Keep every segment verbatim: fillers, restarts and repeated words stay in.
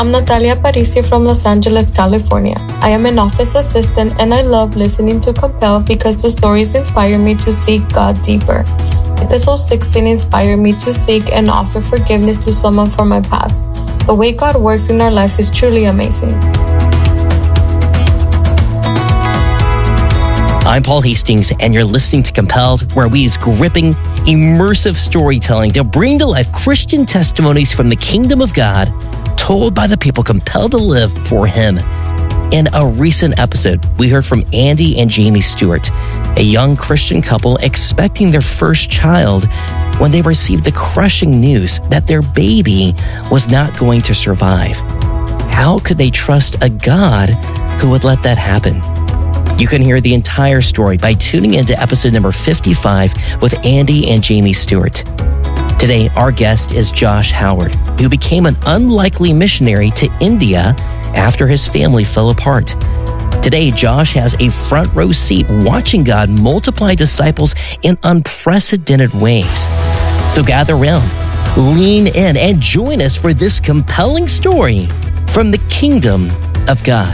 I'm Natalia Aparicio from Los Angeles, California. I am an office assistant and I love listening to Compel because the stories inspire me to seek God deeper. Episode sixteen inspired me to seek and offer forgiveness to someone for my past. The way God works in our lives is truly amazing. I'm Paul Hastings, and you're listening to Compelled, where we use gripping, immersive storytelling to bring to life Christian testimonies from the kingdom of God, told by the people compelled to live for Him. In a recent episode, we heard from Andy and Jamie Stewart, a young Christian couple expecting their first child when they received the crushing news that their baby was not going to survive. How could they trust a God who would let that happen? You can hear the entire story by tuning into episode number fifty-five with Andy and Jamie Stewart. Today, our guest is Josh Howard, who became an unlikely missionary to India after his family fell apart. Today, Josh has a front row seat watching God multiply disciples in unprecedented ways. So gather around, lean in, and join us for this compelling story from the kingdom of God.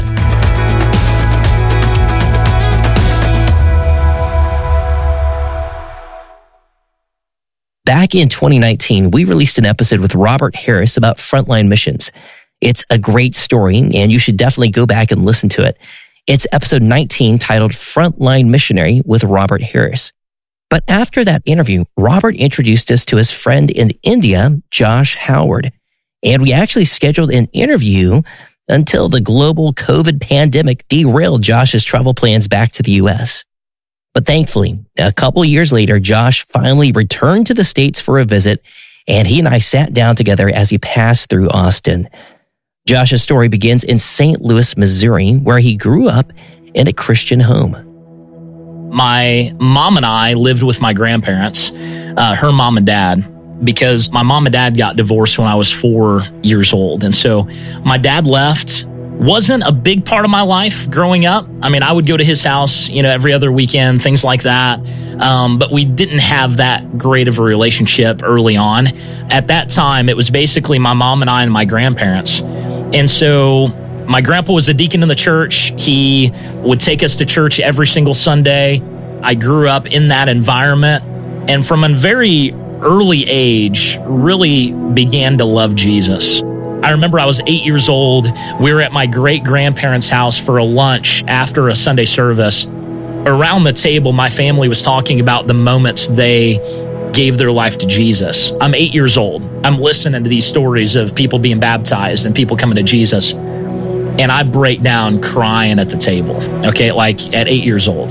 Back in twenty nineteen, we released an episode with Robert Harris about frontline missions. It's a great story, and you should definitely go back and listen to it. It's episode nineteen titled Frontline Missionary with Robert Harris. But after that interview, Robert introduced us to his friend in India, Josh Howard. And we actually scheduled an interview until the global COVID pandemic derailed Josh's travel plans back to the U S. But thankfully, a couple years later, Josh finally returned to the States for a visit, and he and I sat down together as he passed through Austin. Josh's story begins in Saint Louis, Missouri, where he grew up in a Christian home. My mom and I lived with my grandparents, uh, her mom and dad, because my mom and dad got divorced when I was four years old. And so my dad left. Wasn't a big part of my life growing up. I mean, I would go to his house, you know, every other weekend, things like that. Um, but we didn't have that great of a relationship early on. At that time, it was basically my mom and I and my grandparents. And so my grandpa was a deacon in the church. He would take us to church every single Sunday. I grew up in that environment. And from a very early age, really began to love Jesus. I remember I was eight years old. We were at my great-grandparents' house for a lunch after a Sunday service. Around the table, my family was talking about the moments they gave their life to Jesus. I'm eight years old. I'm listening to these stories of people being baptized and people coming to Jesus. And I break down crying at the table, okay, like at eight years old.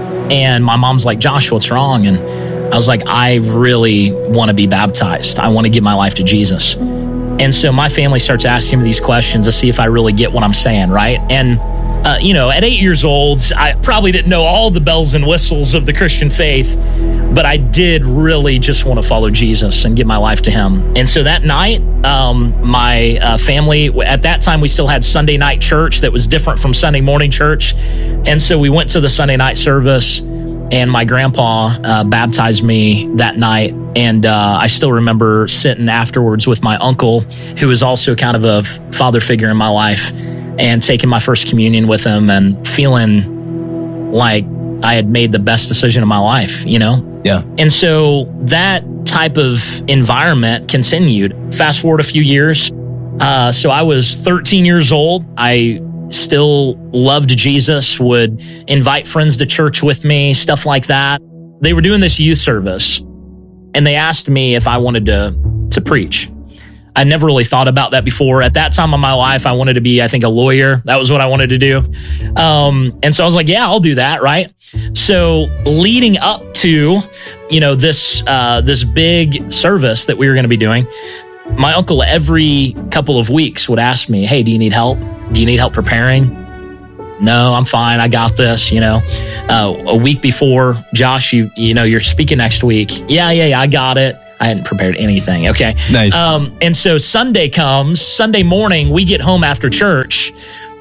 And my mom's like, Josh, what's wrong? And I was like, I really want to be baptized. I want to give my life to Jesus. And so my family starts asking me these questions to see if I really get what I'm saying, right? And, uh, you know, at eight years old, I probably didn't know all the bells and whistles of the Christian faith, but I did really just want to follow Jesus and give my life to Him. And so that night, um, my uh, family, at that time, we still had Sunday night church that was different from Sunday morning church. And so we went to the Sunday night service, and my grandpa uh, baptized me that night. And uh, I still remember sitting afterwards with my uncle, who was also kind of a father figure in my life, and taking my first communion with him and feeling like I had made the best decision of my life, you know? Yeah. And so that type of environment continued. Fast forward a few years. Uh, so I was thirteen years old. I still loved Jesus, would invite friends to church with me, stuff like that. They were doing this youth service, and they asked me if I wanted to to preach. I never really thought about that before. At that time of my life, I wanted to be, I think, a lawyer. That was what I wanted to do. Um, and so I was like, yeah, I'll do that, right? So leading up to, you know, this uh, this big service that we were going to be doing, my uncle every couple of weeks would ask me, hey, do you need help? Do you need help preparing? No, I'm fine. I got this, you know. Uh, a week before, Josh, you you know, you're speaking next week. Yeah, yeah, yeah, I got it. I hadn't prepared anything, okay? Nice. Um, and so Sunday comes, Sunday morning, we get home after church,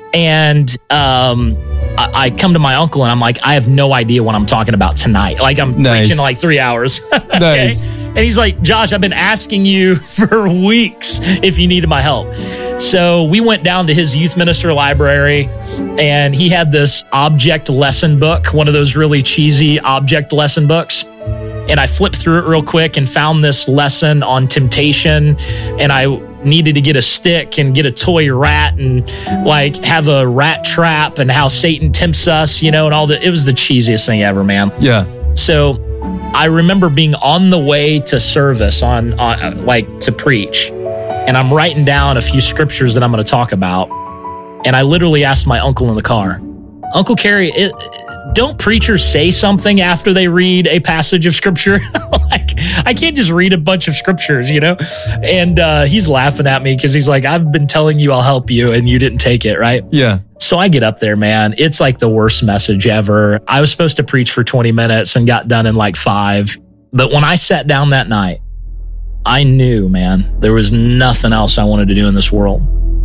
and um, I, I come to my uncle, and I'm like, I have no idea what I'm talking about tonight. Like, I'm Nice. preaching like three hours. Okay? Nice. And he's like, Josh, I've been asking you for weeks if you needed my help. So we went down to his youth minister library, and he had this object lesson book, one of those really cheesy object lesson books. And I flipped through it real quick and found this lesson on temptation. And I needed to get a stick and get a toy rat and like have a rat trap and how Satan tempts us, you know, and all that. It was the cheesiest thing ever, man. Yeah. So I remember being on the way to service on, on like to preach. And I'm writing down a few scriptures that I'm going to talk about. And I literally asked my uncle in the car, Uncle Kerry, it, don't preachers say something after they read a passage of scripture? Like, I can't just read a bunch of scriptures, you know? And uh, he's laughing at me because he's like, I've been telling you I'll help you and you didn't take it, right? Yeah. So I get up there, man. It's like the worst message ever. I was supposed to preach for twenty minutes and got done in like five. But when I sat down that night, I knew, man, there was nothing else I wanted to do in this world.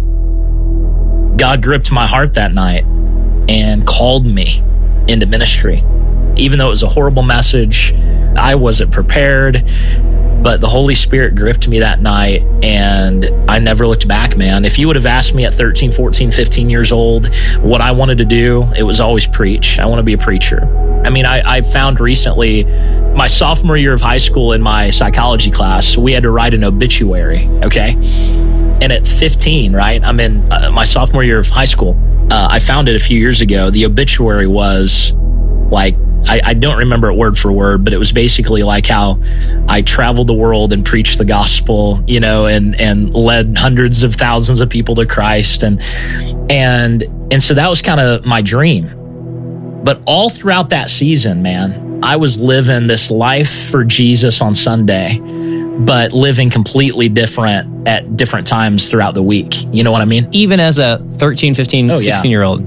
God gripped my heart that night and called me into ministry. Even though it was a horrible message, I wasn't prepared, but the Holy Spirit gripped me that night and I never looked back, man. If you would have asked me at thirteen, fourteen, fifteen years old what I wanted to do, it was always preach. I want to be a preacher. I mean, I, I found recently, my sophomore year of high school in my psychology class, we had to write an obituary, okay? And at fifteen, right, I'm in uh, my sophomore year of high school. Uh, I found it a few years ago. The obituary was like, I, I don't remember it word for word, but it was basically like how I traveled the world and preached the gospel, you know, and, and led hundreds of thousands of people to Christ. And, and, and so that was kind of my dream. But all throughout that season, man, I was living this life for Jesus on Sunday, but living completely different at different times throughout the week. You know what I mean? Even as a thirteen, fifteen, Oh, yeah. sixteen-year-old.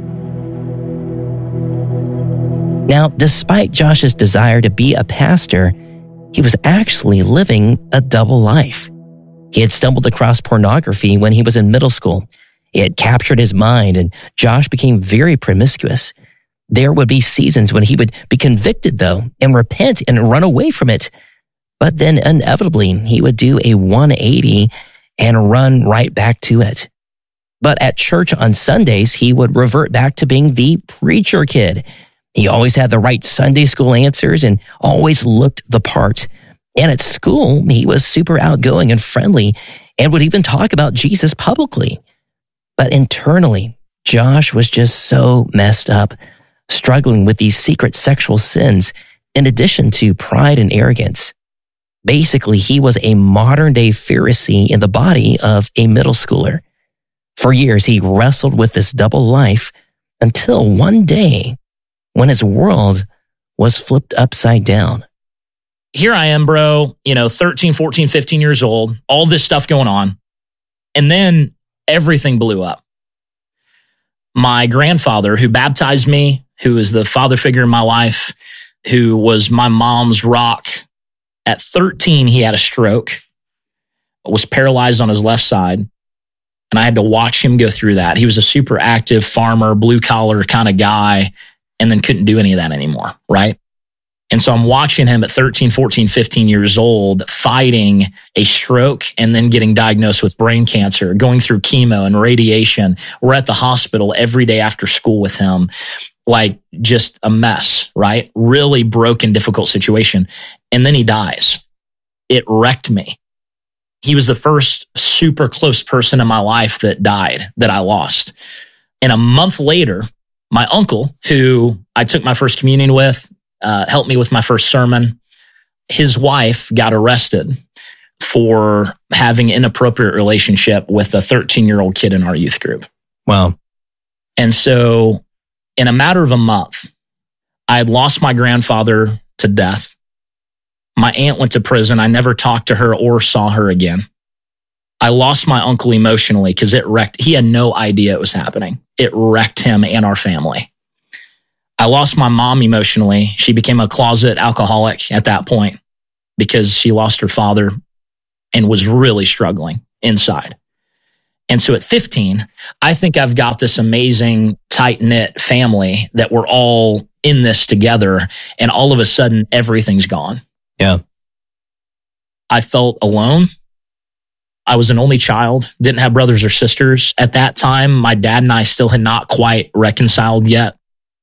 Now, despite Josh's desire to be a pastor, he was actually living a double life. He had stumbled across pornography when he was in middle school. It had captured his mind, and Josh became very promiscuous. There would be seasons when he would be convicted, though, and repent and run away from it. But then inevitably, he would do a one eighty and run right back to it. But at church on Sundays, he would revert back to being the preacher kid. He always had the right Sunday school answers and always looked the part. And at school, he was super outgoing and friendly and would even talk about Jesus publicly. But internally, Josh was just so messed up, struggling with these secret sexual sins in addition to pride and arrogance. Basically, he was a modern-day Pharisee in the body of a middle schooler. For years, he wrestled with this double life until one day when his world was flipped upside down. Here I am, bro, you know, thirteen, fourteen, fifteen years old, all this stuff going on. And then everything blew up. My grandfather, who baptized me, who is the father figure in my life, who was my mom's rock, at thirteen, he had a stroke, was paralyzed on his left side. And I had to watch him go through that. He was a super active farmer, blue collar kind of guy, and then couldn't do any of that anymore, right? And so I'm watching him at thirteen, fourteen, fifteen years old, fighting a stroke and then getting diagnosed with brain cancer, going through chemo and radiation. We're at the hospital every day after school with him, like just a mess, right? Really broken, difficult situation. And then he dies. It wrecked me. He was the first super close person in my life that died, that I lost. And a month later, my uncle, who I took my first communion with, uh, helped me with my first sermon, his wife got arrested for having an inappropriate relationship with a thirteen-year-old kid in our youth group. Wow. And so in a matter of a month, I had lost my grandfather to death. My aunt went to prison. I never talked to her or saw her again. I lost my uncle emotionally because it wrecked. He had no idea it was happening. It wrecked him and our family. I lost my mom emotionally. She became a closet alcoholic at that point because she lost her father and was really struggling inside. And so at fifteen, I think I've got this amazing tight-knit family that we're all in this together. And all of a sudden, everything's gone. Yeah. I felt alone. I was an only child, didn't have brothers or sisters. At that time, my dad and I still had not quite reconciled yet.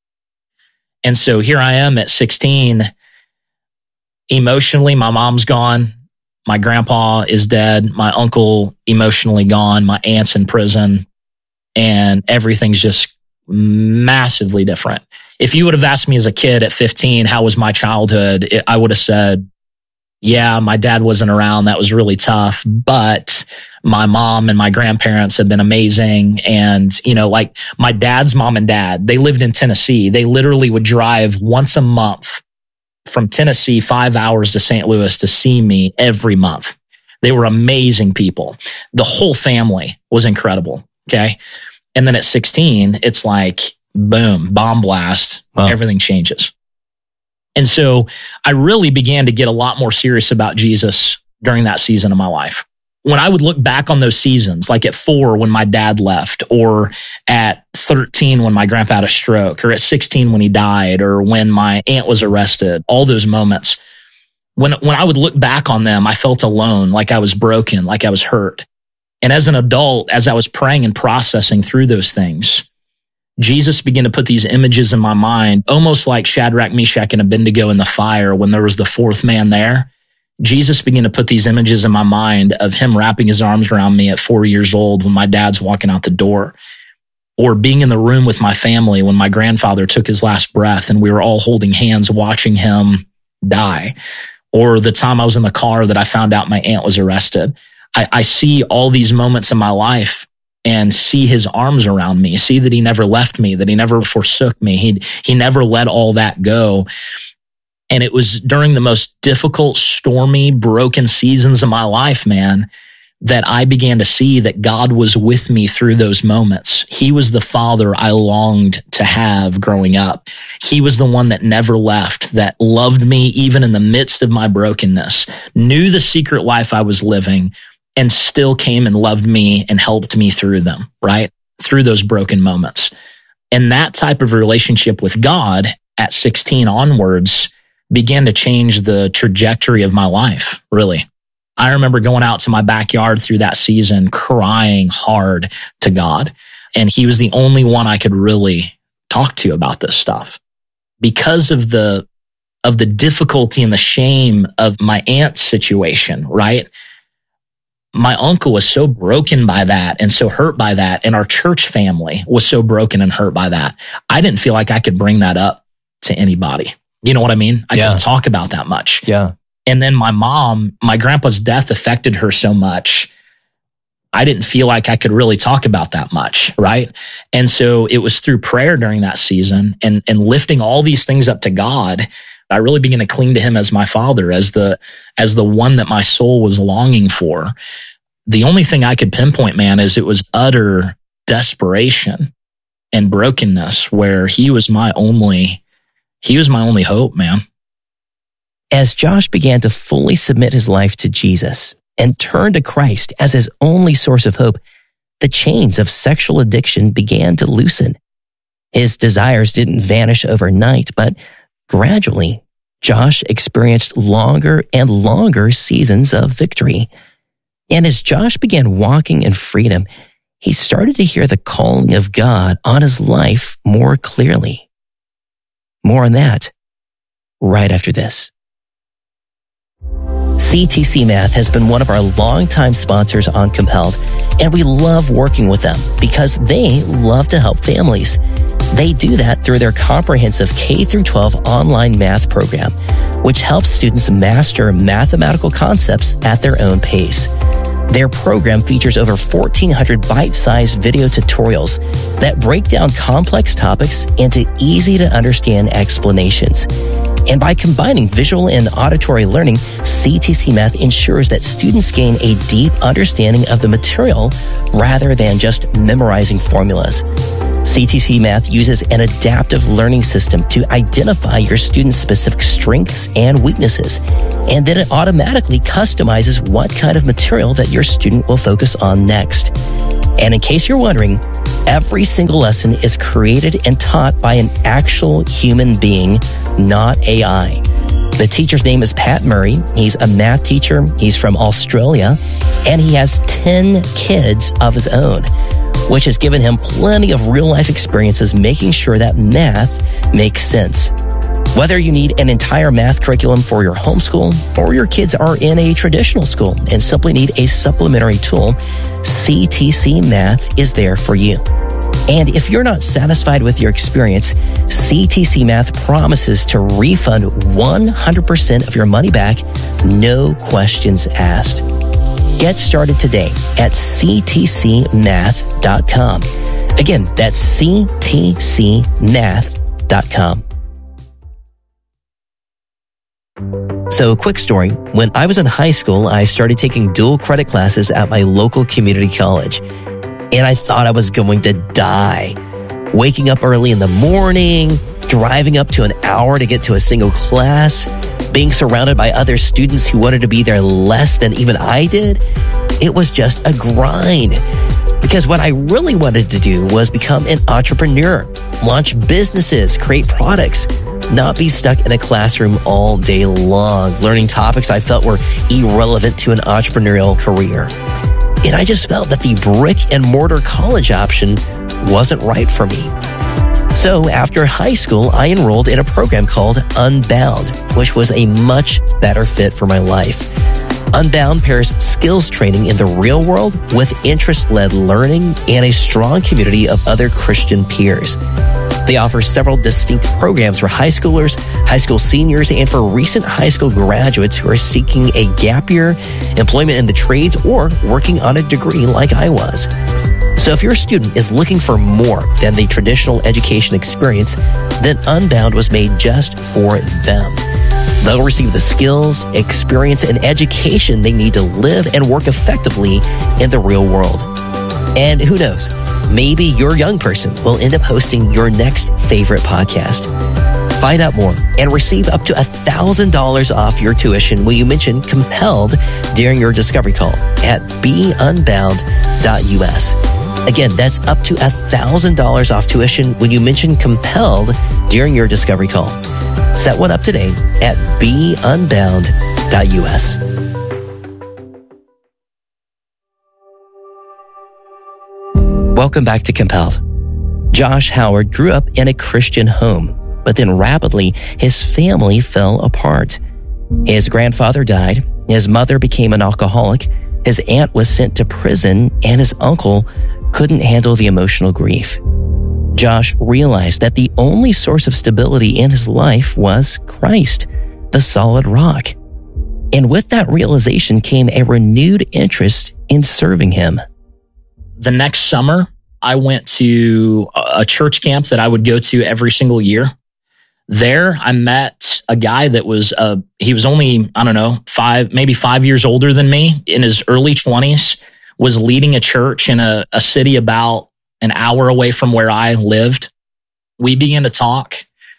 And so here I am at sixteen. Emotionally, my mom's gone. My grandpa is dead. My uncle emotionally gone. My aunt's in prison. And everything's just massively different. If you would have asked me as a kid at fifteen, how was my childhood? It, I would have said, yeah, my dad wasn't around. That was really tough. But my mom and my grandparents have been amazing. And, you know, like my dad's mom and dad, they lived in Tennessee. They literally would drive once a month from Tennessee, five hours to Saint Louis to see me every month. They were amazing people. The whole family was incredible. Okay. And then at sixteen, it's like, boom, bomb blast, wow. Everything changes. And so I really began to get a lot more serious about Jesus during that season of my life. When I would look back on those seasons, like at four when my dad left, or at thirteen when my grandpa had a stroke, or at sixteen when he died, or when my aunt was arrested, all those moments, when, when I would look back on them, I felt alone, like I was broken, like I was hurt. And as an adult, as I was praying and processing through those things, Jesus began to put these images in my mind, almost like Shadrach, Meshach, and Abednego in the fire when there was the fourth man there. Jesus began to put these images in my mind of him wrapping his arms around me at four years old when my dad's walking out the door, or being in the room with my family when my grandfather took his last breath and we were all holding hands watching him die, or the time I was in the car that I found out my aunt was arrested. I, I see all these moments in my life and see his arms around me, see that he never left me, that he never forsook me. He, he never let all that go. And it was during the most difficult, stormy, broken seasons of my life, man, that I began to see that God was with me through those moments. He was the father I longed to have growing up. He was the one that never left, that loved me even in the midst of my brokenness, knew the secret life I was living, and still came and loved me and helped me through them, right? Through those broken moments. And that type of relationship with God at sixteen onwards began to change the trajectory of my life, really. I remember going out to my backyard through that season, crying hard to God. And he was the only one I could really talk to about this stuff. Because of the, of the difficulty and the shame of my aunt's situation, right? My uncle was so broken by that and so hurt by that. And our church family was so broken and hurt by that. I didn't feel like I could bring that up to anybody. You know what I mean? I yeah. couldn't talk about that much. Yeah. And then my mom, my grandpa's death affected her so much. I didn't feel like I could really talk about that much. Right. And so it was through prayer during that season and, and lifting all these things up to God. I really began to cling to him as my father, as the, as the one that my soul was longing for. The only thing I could pinpoint, man, is it was utter desperation and brokenness where he was my only, he was my only hope, man. As Josh began to fully submit his life to Jesus and turn to Christ as his only source of hope, the chains of sexual addiction began to loosen. His desires didn't vanish overnight, but gradually, Josh experienced longer and longer seasons of victory. And as Josh began walking in freedom, he started to hear the calling of God on his life more clearly. More on that right after this. C T C Math has been one of our longtime sponsors on Compelled, and we love working with them because they love to help families. They do that through their comprehensive K through twelve online math program, which helps students master mathematical concepts at their own pace. Their program features over fourteen hundred bite-sized video tutorials that break down complex topics into easy-to-understand explanations. And by combining visual and auditory learning, C T C Math ensures that students gain a deep understanding of the material rather than just memorizing formulas. C T C Math uses an adaptive learning system to identify your students' specific strengths and weaknesses, and then it automatically customizes what kind of material that your student will focus on next. And in case you're wondering, every single lesson is created and taught by an actual human being, not A I. The teacher's name is Pat Murray. He's a math teacher. He's from Australia, and he has ten kids of his own, which has given him plenty of real-life experiences making sure that math makes sense. Whether you need an entire math curriculum for your homeschool or your kids are in a traditional school and simply need a supplementary tool, C T C Math is there for you. And if you're not satisfied with your experience, C T C Math promises to refund one hundred percent of your money back, no questions asked. Get started today at c t c math dot com. Again, that's c t c math dot com. So, quick story. When I was in high school, I started taking dual credit classes at my local community college. And I thought I was going to die. Waking up early in the morning, driving up to an hour to get to a single class, being surrounded by other students who wanted to be there less than even I did. It was just a grind. Because what I really wanted to do was become an entrepreneur, launch businesses, create products, not be stuck in a classroom all day long, learning topics I felt were irrelevant to an entrepreneurial career. And I just felt that the brick and mortar college option wasn't right for me. So after high school, I enrolled in a program called Unbound, which was a much better fit for my life. Unbound pairs skills training in the real world with interest-led learning and a strong community of other Christian peers. They offer several distinct programs for high schoolers, high school seniors, and for recent high school graduates who are seeking a gap year, employment in the trades, or working on a degree like I was. So if your student is looking for more than the traditional education experience, then Unbound was made just for them. They'll receive the skills, experience, and education they need to live and work effectively in the real world. And who knows, maybe your young person will end up hosting your next favorite podcast. Find out more and receive up to one thousand dollars off your tuition when you mention Compelled during your discovery call at be unbound dot u s. Again, that's up to one thousand dollars off tuition when you mention Compelled during your discovery call. Set one up today at be unbound dot u s. Welcome back to Compelled. Josh Howard grew up in a Christian home, but then rapidly his family fell apart. His grandfather died, his mother became an alcoholic, his aunt was sent to prison, and his uncle couldn't handle the emotional grief. Josh realized that the only source of stability in his life was Christ, the solid rock. And with that realization came a renewed interest in serving him. The next summer, I went to a church camp that I would go to every single year. There, I met a guy that was, uh, he was only, I don't know, five, maybe five years older than me, in his early twenties, was leading a church in a, a city about an hour away from where I lived. We began to talk,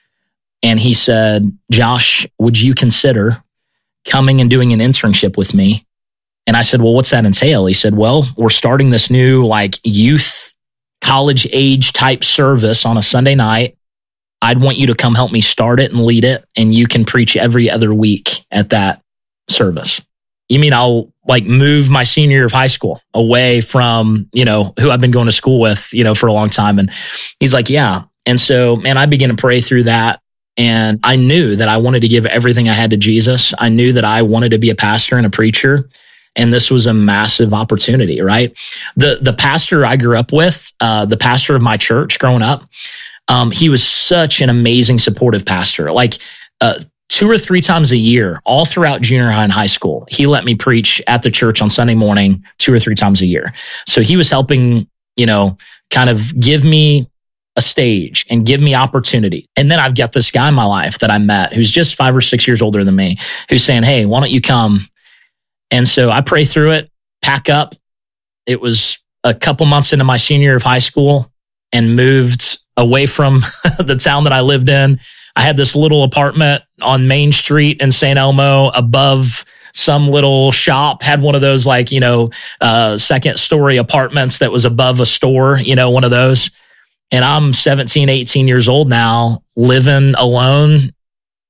and he said, Josh, would you consider coming and doing an internship with me? And I said, well, what's that entail? He said, well, we're starting this new like youth college age type service on a Sunday night. I'd want you to come help me start it and lead it. And you can preach every other week at that service. You mean I'll like move my senior year of high school away from, you know, who I've been going to school with, you know, for a long time? And he's like, yeah. And so, man, I began to pray through that. And I knew that I wanted to give everything I had to Jesus. I knew that I wanted to be a pastor and a preacher. And this was a massive opportunity, right? The the pastor I grew up with, uh, the pastor of my church growing up, um, he was such an amazing, supportive pastor. Like uh, two or three times a year, all throughout junior high and high school, he let me preach at the church on Sunday morning two or three times a year. So he was helping, you know, kind of give me a stage and give me opportunity. And then I've got this guy in my life that I met who's just five or six years older than me, who's saying, hey, why don't you come? And so I pray through it, pack up. It was a couple months into my senior year of high school and moved away from the town that I lived in. I had this little apartment on Main Street in Saint Elmo above some little shop, had one of those like, you know, uh, second story apartments that was above a store, you know, one of those. And I'm seventeen, eighteen years old now, living alone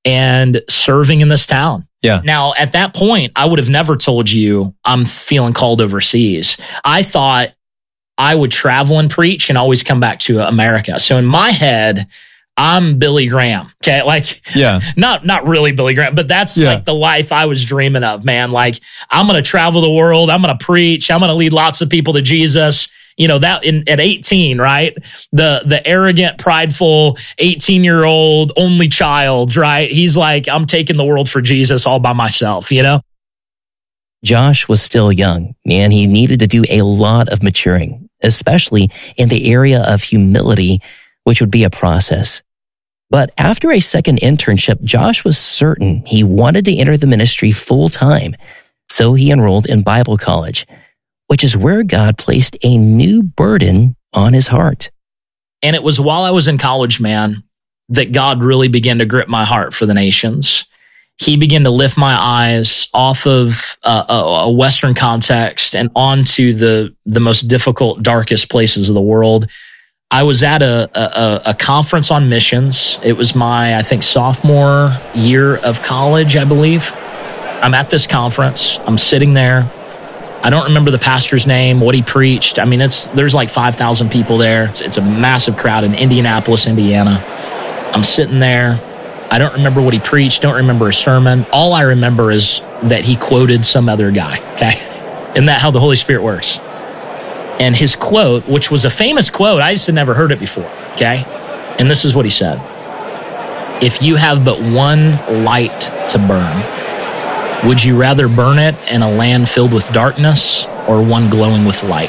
and serving in this town. Yeah. Now, at that point, I would have never told you I'm feeling called overseas. I thought I would travel and preach and always come back to America. So in my head, I'm Billy Graham. Okay. Like, yeah, not, not really Billy Graham, but that's yeah. like the life I was dreaming of, man. Like, I'm going to travel the world. I'm going to preach. I'm going to lead lots of people to Jesus. You know, that in at eighteen, right? The, the arrogant, prideful eighteen year old only child, right? He's like, I'm taking the world for Jesus all by myself, you know? Josh was still young and he needed to do a lot of maturing, especially in the area of humility, which would be a process. But after a second internship, Josh was certain he wanted to enter the ministry full time. So he enrolled in Bible college, which is where God placed a new burden on his heart. And it was while I was in college, man, that God really began to grip my heart for the nations. He began to lift my eyes off of uh, a, a Western context and onto the, the most difficult, darkest places of the world. I was at a, a, a conference on missions. It was my, I think, sophomore year of college, I believe. I'm at this conference. I'm sitting there. I don't remember the pastor's name, what he preached. I mean, it's there's like five thousand people there. It's, it's a massive crowd in Indianapolis, Indiana. I'm sitting there. I don't remember what he preached. Don't remember a sermon. All I remember is that he quoted some other guy, okay? Isn't that how the Holy Spirit works? And his quote, which was a famous quote, I just had never heard it before, okay? And this is what he said. If you have but one light to burn, would you rather burn it in a land filled with darkness or one glowing with light?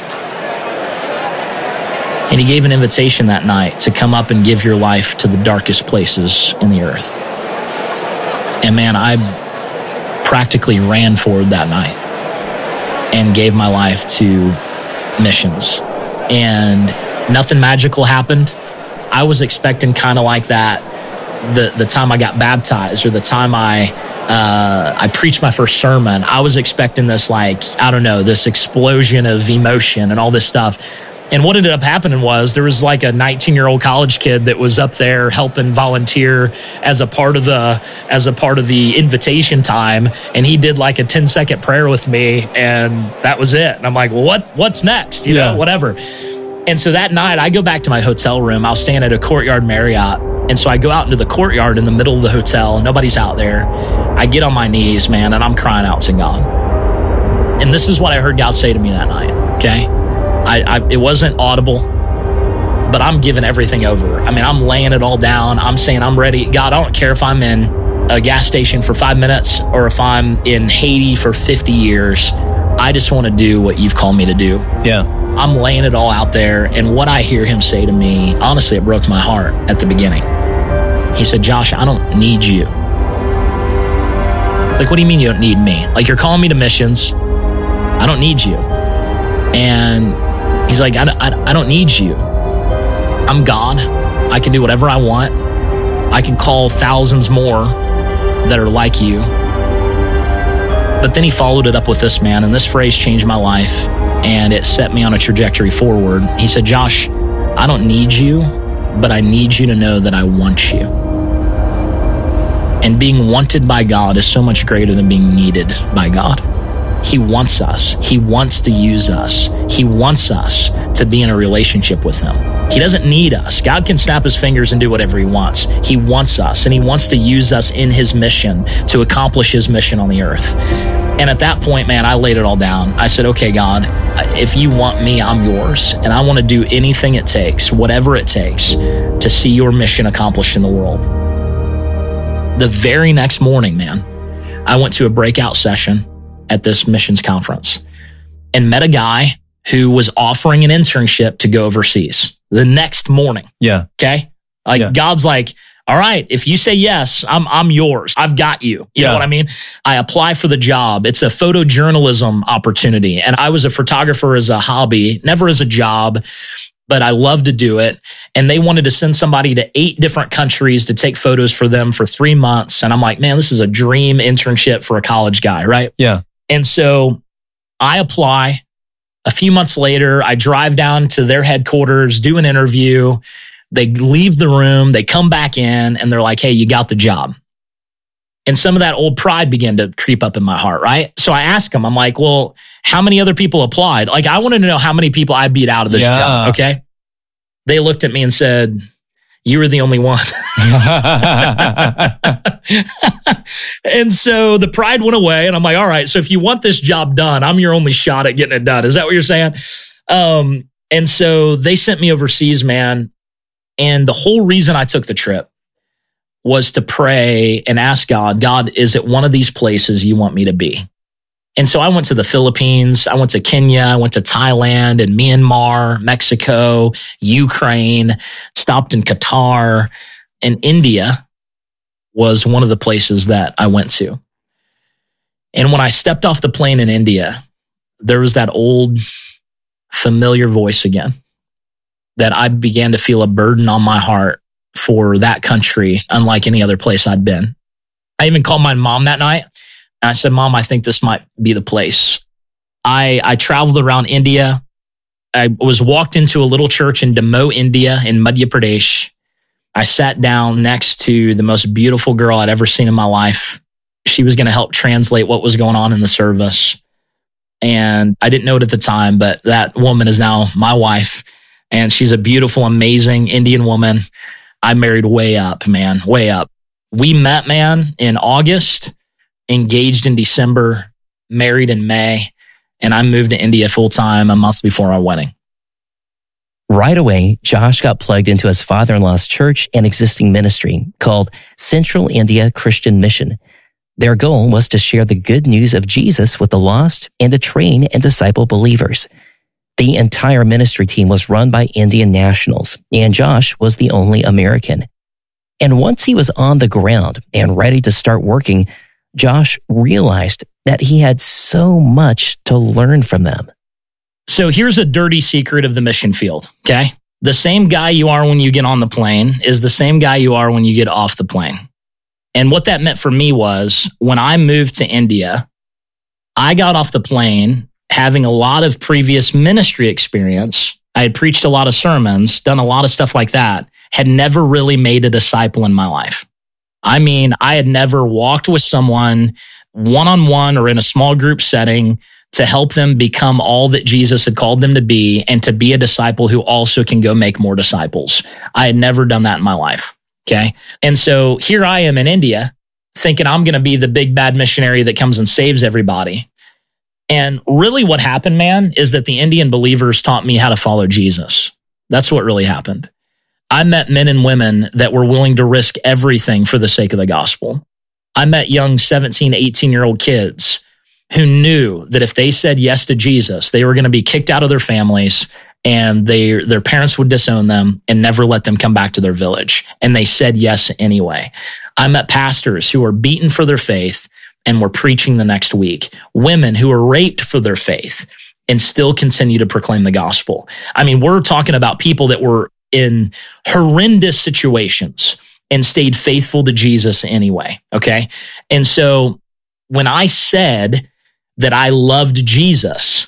And he gave an invitation that night to come up and give your life to the darkest places in the earth. And man, I practically ran forward that night and gave my life to missions. And nothing magical happened. I was expecting kind of like that the, the time I got baptized or the time I Uh, I preached my first sermon. I was expecting this, like, I don't know, this explosion of emotion and all this stuff. And what ended up happening was there was like a nineteen-year-old college kid that was up there helping volunteer as a part of the as a part of the invitation time, and he did like a ten-second prayer with me, and that was it. And I'm like, well, what what's next? You yeah. know, whatever. And so that night, I go back to my hotel room. I was staying at a Courtyard Marriott. And so I go out into the courtyard in the middle of the hotel. Nobody's out there. I get on my knees, man, and I'm crying out to God. And this is what I heard God say to me that night, okay? I, I it wasn't audible, but I'm giving everything over. I mean, I'm laying it all down. I'm saying I'm ready. God, I don't care if I'm in a gas station for five minutes or if I'm in Haiti for fifty years. I just want to do what you've called me to do. Yeah. I'm laying it all out there. And what I hear him say to me, honestly, it broke my heart at the beginning. He said, Josh, I don't need you. It's like, what do you mean you don't need me? Like, you're calling me to missions. I don't need you. And he's like, I, I, I don't need you. I'm God. I can do whatever I want. I can call thousands more that are like you. But then he followed it up with this, man, and this phrase changed my life, and it set me on a trajectory forward. He said, Josh, I don't need you, but I need you to know that I want you. And being wanted by God is so much greater than being needed by God. He wants us. He wants to use us. He wants us to be in a relationship with him. He doesn't need us. God can snap his fingers and do whatever he wants. He wants us, and he wants to use us in his mission to accomplish his mission on the earth. And at that point, man, I laid it all down. I said, okay, God, if you want me, I'm yours. And I want to do anything it takes, whatever it takes, to see your mission accomplished in the world. The very next morning, man, I went to a breakout session at this missions conference and met a guy who was offering an internship to go overseas the next morning. Yeah. Okay. Like yeah. God's like, all right, if you say yes, I'm I'm yours. I've got you. You yeah. know what I mean? I apply for the job. It's a photojournalism opportunity. And I was a photographer as a hobby, never as a job, but I love to do it. And they wanted to send somebody to eight different countries to take photos for them for three months. And I'm like, man, this is a dream internship for a college guy, right? Yeah. And so I apply. A few months later, I drive down to their headquarters, do an interview. They leave the room, they come back in, and they're like, hey, you got the job. And some of that old pride began to creep up in my heart, right? So I asked them, I'm like, well, how many other people applied? Like, I wanted to know how many people I beat out of this yeah. job, okay? They looked at me and said, you were the only one. And so the pride went away, and I'm like, all right, so if you want this job done, I'm your only shot at getting it done. Is that what you're saying? Um, and so they sent me overseas, man. And the whole reason I took the trip was to pray and ask God, God, is it one of these places you want me to be? And so I went to the Philippines, I went to Kenya, I went to Thailand and Myanmar, Mexico, Ukraine, stopped in Qatar, and India was one of the places that I went to. And when I stepped off the plane in India, there was that old familiar voice again that I began to feel a burden on my heart for that country, unlike any other place I'd been. I even called my mom that night. And I said, Mom, I think this might be the place. I, I traveled around India. I was walked into a little church in Damo, India, in Madhya Pradesh. I sat down next to the most beautiful girl I'd ever seen in my life. She was going to help translate what was going on in the service. And I didn't know it at the time, but that woman is now my wife. And she's a beautiful, amazing Indian woman. I married way up, man, way up. We met, man, in August, engaged in December, married in May, and I moved to India full time a month before our wedding. Right away, Josh got plugged into his father-in-law's church and existing ministry called Central India Christian Mission. Their goal was to share the good news of Jesus with the lost and to train and disciple believers. The entire ministry team was run by Indian nationals, and Josh was the only American. And once he was on the ground and ready to start working, Josh realized that he had so much to learn from them. So here's a dirty secret of the mission field, okay? The same guy you are when you get on the plane is the same guy you are when you get off the plane. And what that meant for me was when I moved to India, I got off the plane having a lot of previous ministry experience. I had preached a lot of sermons, done a lot of stuff like that, had never really made a disciple in my life. I mean, I had never walked with someone one-on-one or in a small group setting to help them become all that Jesus had called them to be and to be a disciple who also can go make more disciples. I had never done that in my life, okay? And so here I am in India thinking I'm going to be the big bad missionary that comes and saves everybody. And really what happened, man, is that the Indian believers taught me how to follow Jesus. That's what really happened. I met men and women that were willing to risk everything for the sake of the gospel. I met young seventeen, eighteen-year-old kids who knew that if they said yes to Jesus, they were going to be kicked out of their families and they, their parents would disown them and never let them come back to their village. And they said yes anyway. I met pastors who were beaten for their faith and were preaching the next week. Women who were raped for their faith and still continue to proclaim the gospel. I mean, we're talking about people that were in horrendous situations and stayed faithful to Jesus anyway, okay? And so when I said that I loved Jesus,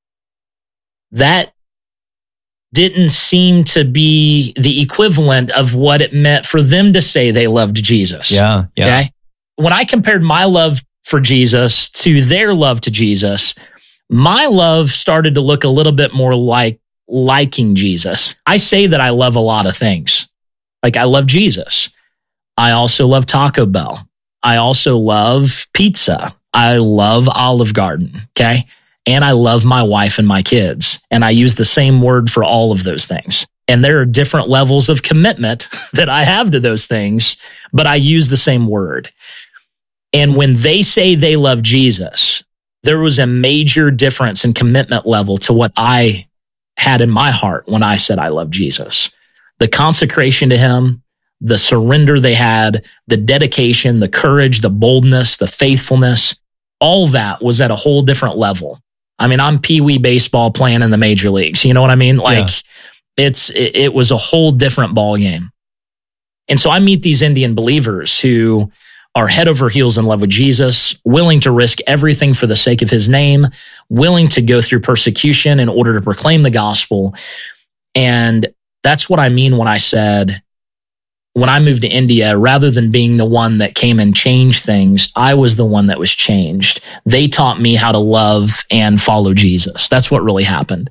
that didn't seem to be the equivalent of what it meant for them to say they loved Jesus. Yeah, yeah. Okay? When I compared my love for Jesus to their love to Jesus, my love started to look a little bit more like liking Jesus. I say that I love a lot of things. Like I love Jesus. I also love Taco Bell. I also love pizza. I love Olive Garden, okay? And I love my wife and my kids. And I use the same word for all of those things. And there are different levels of commitment that I have to those things, but I use the same word. And when they say they love Jesus, there was a major difference in commitment level to what I had in my heart when I said I love Jesus. The consecration to him, the surrender they had, the dedication, the courage, the boldness, the faithfulness, all that was at a whole different level. I mean, I'm Pee-wee baseball playing in the major leagues. You know what I mean? Like yeah. it's, it, it was a whole different ball game. And so I meet these Indian believers who are head over heels in love with Jesus, willing to risk everything for the sake of his name, willing to go through persecution in order to proclaim the gospel. And that's what I mean when I said, when I moved to India, rather than being the one that came and changed things, I was the one that was changed. They taught me how to love and follow Jesus. That's what really happened.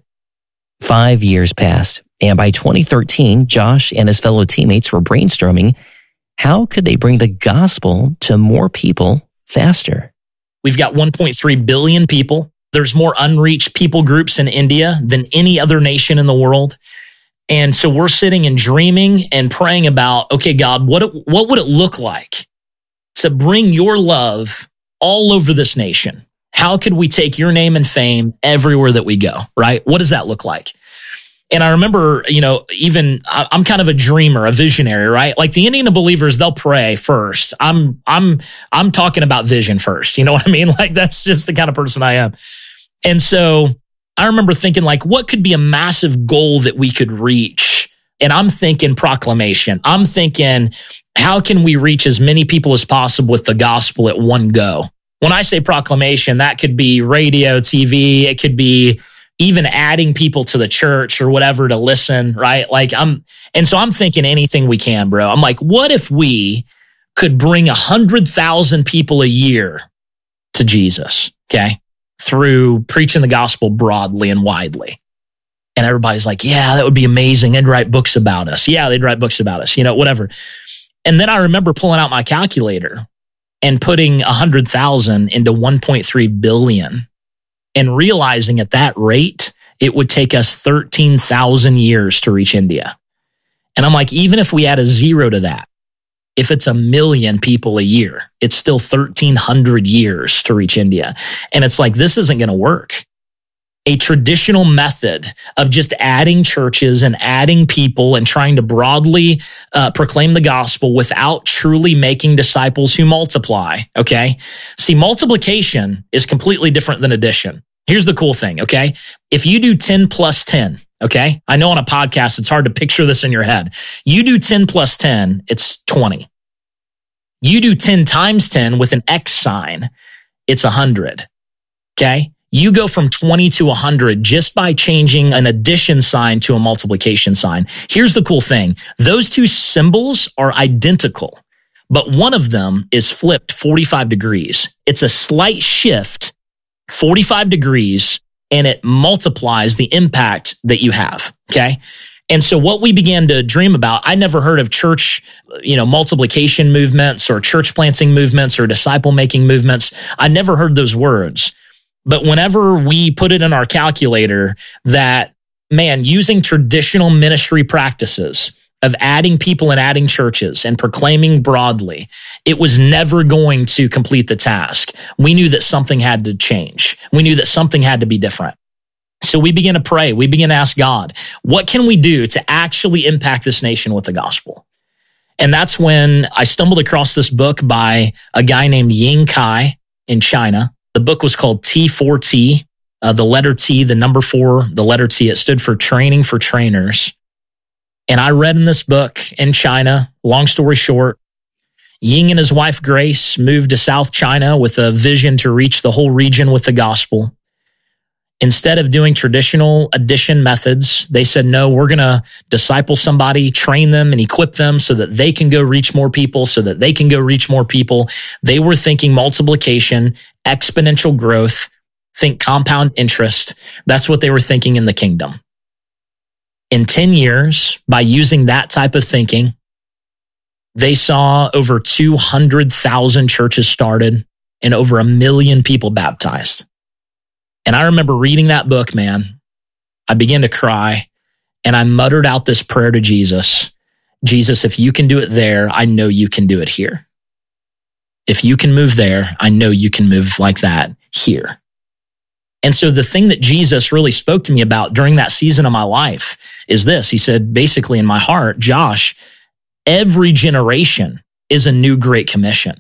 Five years passed, and by twenty thirteen, Josh and his fellow teammates were brainstorming how could they bring the gospel to more people faster. We've got one point three billion people. There's more unreached people groups in India than any other nation in the world. And so we're sitting and dreaming and praying about, okay, God, what, what would it look like to bring your love all over this nation? How could we take your name and fame everywhere that we go, right? What does that look like? And I remember, you know, even I'm kind of a dreamer, a visionary, right? Like the Indian believers, they'll pray first. I'm, I'm, I'm talking about vision first. You know what I mean? Like that's just the kind of person I am. And so I remember thinking like, what could be a massive goal that we could reach? And I'm thinking proclamation. I'm thinking, how can we reach as many people as possible with the gospel at one go? When I say proclamation, that could be radio, T V. It could be even adding people to the church or whatever to listen, right? Like I'm, and so I'm thinking anything we can, bro. I'm like, what if we could bring a hundred thousand people a year to Jesus? Okay. Through preaching the gospel broadly and widely. And everybody's like, yeah, that would be amazing. They'd write books about us. Yeah, they'd write books about us, you know, whatever. And then I remember pulling out my calculator and putting one hundred thousand into one point three billion and realizing at that rate, it would take us thirteen thousand years to reach India. And I'm like, even if we add a zero to that, if it's a million people a year, it's still thirteen hundred years to reach India. And it's like, this isn't going to work. A traditional method of just adding churches and adding people and trying to broadly uh, proclaim the gospel without truly making disciples who multiply, okay? See, multiplication is completely different than addition. Here's the cool thing, okay? If you do ten plus ten, okay? I know on a podcast, it's hard to picture this in your head. You do ten plus ten, it's twenty. You do ten times ten with an X sign, it's one hundred, okay? You go from twenty to one hundred just by changing an addition sign to a multiplication sign. Here's the cool thing. Those two symbols are identical, but one of them is flipped forty-five degrees. It's a slight shift, forty-five degrees, and it multiplies the impact that you have, okay? And so what we began to dream about, I never heard of church, you know, multiplication movements or church planting movements or disciple making movements. I never heard those words. But whenever we put it in our calculator that, man, using traditional ministry practices of adding people and adding churches and proclaiming broadly, it was never going to complete the task. We knew that something had to change. We knew that something had to be different. So we began to pray. We began to ask God, what can we do to actually impact this nation with the gospel? And that's when I stumbled across this book by a guy named Ying Kai in China. The book was called T four T, uh, the letter T, the number four, the letter T. It stood for Training for Trainers. And I read in this book in China, long story short, Ying and his wife Grace moved to South China with a vision to reach the whole region with the gospel. Instead of doing traditional addition methods, they said, no, we're going to disciple somebody, train them and equip them so that they can go reach more people, so that they can go reach more people. They were thinking multiplication, exponential growth, think compound interest. That's what they were thinking in the kingdom. In ten years, by using that type of thinking, they saw over two hundred thousand churches started and over a million people baptized. And I remember reading that book, man. I began to cry and I muttered out this prayer to Jesus. Jesus, if you can do it there, I know you can do it here. If you can move there, I know you can move like that here. And so the thing that Jesus really spoke to me about during that season of my life is this. He said, basically in my heart, Josh, every generation is a new Great Commission.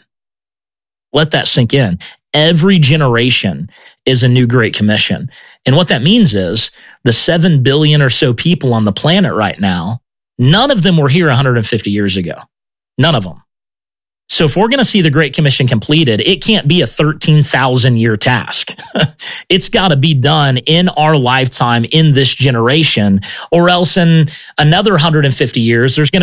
Let that sink in. Every generation is a new Great Commission. And what that means is the seven billion or so people on the planet right now, none of them were here one hundred fifty years ago. None of them. So if we're going to see the Great Commission completed, it can't be a thirteen thousand year task. It's got to be done in our lifetime, in this generation, or else in another one hundred fifty years, there's going to